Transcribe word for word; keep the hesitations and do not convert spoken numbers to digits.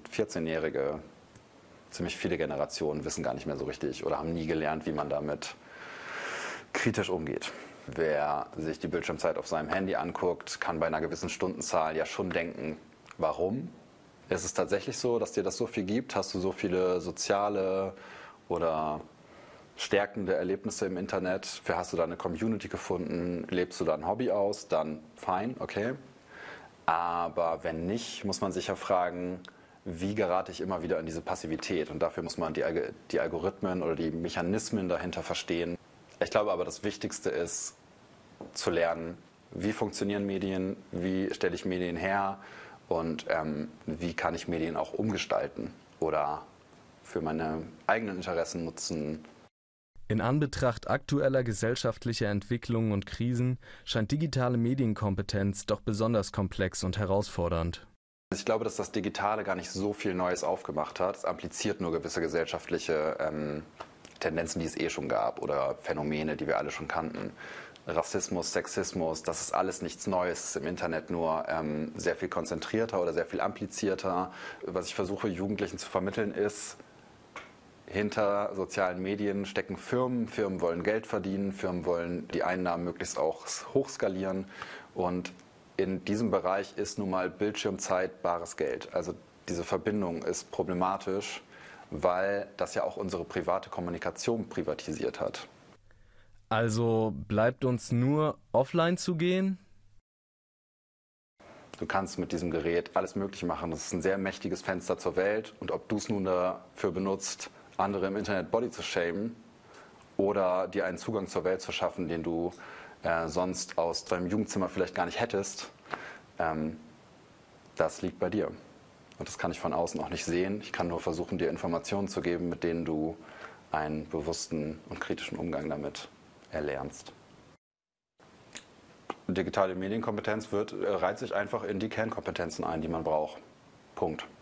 vierzehnjährige, ziemlich viele Generationen wissen gar nicht mehr so richtig oder haben nie gelernt, wie man damit kritisch umgeht. Wer sich die Bildschirmzeit auf seinem Handy anguckt, kann bei einer gewissen Stundenzahl ja schon denken, warum? Ist es tatsächlich so, dass dir das so viel gibt? Hast du so viele soziale oder stärkende Erlebnisse im Internet? Für hast du da eine Community gefunden? Lebst du da ein Hobby aus? Dann fein, okay. Aber wenn nicht, muss man sich ja fragen, wie gerate ich immer wieder in diese Passivität? Und dafür muss man die, die Algorithmen oder die Mechanismen dahinter verstehen. Ich glaube aber, das Wichtigste ist, zu lernen, wie funktionieren Medien, wie stelle ich Medien her und ähm, wie kann ich Medien auch umgestalten oder für meine eigenen Interessen nutzen. In Anbetracht aktueller gesellschaftlicher Entwicklungen und Krisen scheint digitale Medienkompetenz doch besonders komplex und herausfordernd. Ich glaube, dass das Digitale gar nicht so viel Neues aufgemacht hat. Es amplifiziert nur gewisse gesellschaftliche ähm, Tendenzen, die es eh schon gab oder Phänomene, die wir alle schon kannten. Rassismus, Sexismus, das ist alles nichts Neues, ist im Internet nur ähm, sehr viel konzentrierter oder sehr viel amplizierter. Was ich versuche, Jugendlichen zu vermitteln, ist, hinter sozialen Medien stecken Firmen, Firmen wollen Geld verdienen, Firmen wollen die Einnahmen möglichst auch hochskalieren und in diesem Bereich ist nun mal Bildschirmzeit bares Geld. Also diese Verbindung ist problematisch, weil das ja auch unsere private Kommunikation privatisiert hat. Also bleibt uns nur offline zu gehen? Du kannst mit diesem Gerät alles Mögliche machen. Das ist ein sehr mächtiges Fenster zur Welt und ob du es nun dafür benutzt, andere im Internet body zu shamen oder dir einen Zugang zur Welt zu schaffen, den du äh, sonst aus deinem Jugendzimmer vielleicht gar nicht hättest, ähm, das liegt bei dir. Und das kann ich von außen auch nicht sehen. Ich kann nur versuchen, dir Informationen zu geben, mit denen du einen bewussten und kritischen Umgang damit erlernst. Digitale Medienkompetenz wird, äh, reiht sich einfach in die Kernkompetenzen ein, die man braucht. Punkt.